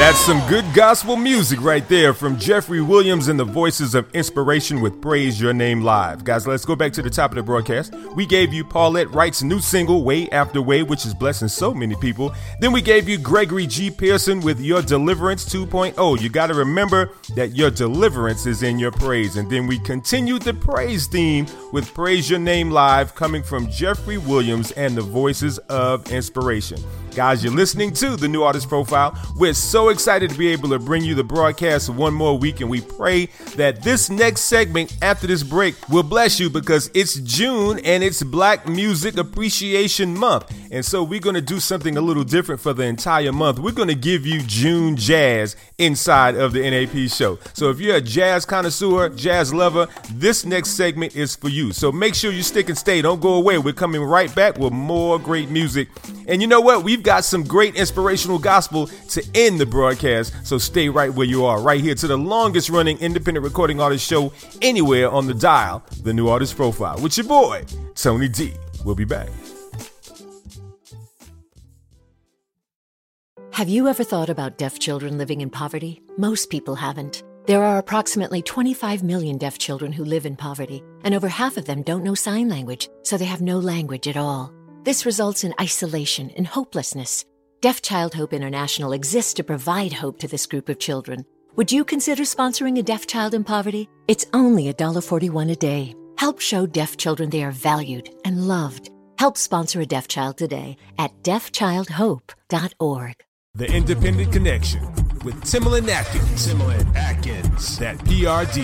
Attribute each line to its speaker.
Speaker 1: That's some good gospel music right there from Jeffrey Williams and the Voices of Inspiration with Praise Your Name Live. Guys, let's go back to the top of the broadcast. We gave you Paulette Wright's new single, Way After Way, which is blessing so many people. Then we gave you Gregory G. Pearson with Your Deliverance 2.0. You got to remember that your deliverance is in your praise. And then we continued the praise theme with Praise Your Name Live coming from Jeffrey Williams and the Voices of Inspiration. Guys, you're listening to the New Artist Profile. We're so excited to be able to bring you the broadcast one more week, and we pray that this next segment after this break will bless you because it's June and it's Black Music Appreciation Month. And so we're going to do something a little different for the entire month. We're going to give you June jazz inside of the NAP show. So if you're a jazz connoisseur, jazz lover, this next segment is for you. So make sure you stick and stay. Don't go away. We're coming right back with more great music. And you know what? We've got some great inspirational gospel to end the broadcast, so stay right where you are, right here to the longest running independent recording artist show anywhere on the dial, the New Artist Profile, with your boy, Tony D. We'll be back.
Speaker 2: Have you ever thought about deaf children living in poverty? Most people haven't. There are approximately 25 million deaf children who live in poverty, and over half of them don't know sign language, so they have no language at all. This results in isolation and hopelessness. Deaf Child Hope International exists to provide hope to this group of children. Would you consider sponsoring a deaf child in poverty? It's only $1.41 a day. Help show deaf children they are valued and loved. Help sponsor a deaf child today at deafchildhope.org.
Speaker 1: The Independent Connection with Timbaland Atkins. That PRD.